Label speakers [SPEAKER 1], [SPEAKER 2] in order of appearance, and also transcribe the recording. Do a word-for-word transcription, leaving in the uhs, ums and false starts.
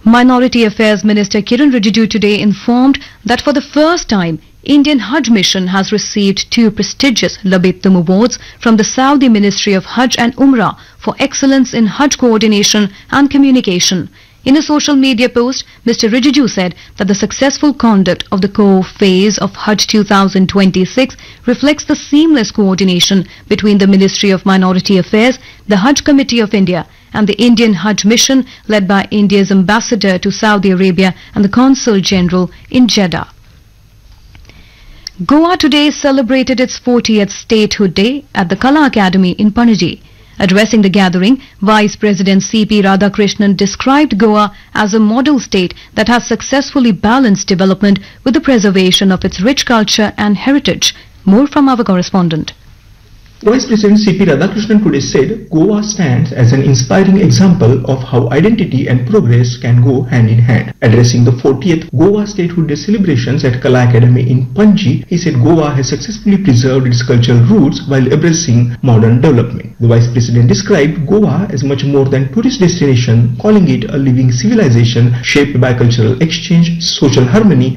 [SPEAKER 1] Minority Affairs Minister Kiran Rijiju today informed that for the first time, Indian Hajj Mission has received two prestigious Labib-Tum Awards from the Saudi Ministry of Hajj and Umrah for excellence in Hajj coordination and communication. In a social media post, Mister Rijiju said that the successful conduct of the core phase of Hajj two thousand twenty-six reflects the seamless coordination between the Ministry of Minority Affairs, the Hajj Committee of India, and the Indian Hajj Mission led by India's ambassador to Saudi Arabia and the Consul General in Jeddah. Goa today celebrated its fortieth Statehood Day at the Kala Academy in Panaji. Addressing the gathering, Vice President C P Radhakrishnan described Goa as a model state that has successfully balanced development with the preservation of its rich culture and heritage. More from our correspondent.
[SPEAKER 2] Vice President C P Radhakrishnan today said Goa stands as an inspiring example of how identity and progress can go hand in hand. Addressing the fortieth Goa Statehood Day celebrations at Kala Academy in Panji, he said Goa has successfully preserved its cultural roots while embracing modern development. The Vice President described Goa as much more than tourist destination, calling it a living civilization shaped by cultural exchange, social harmony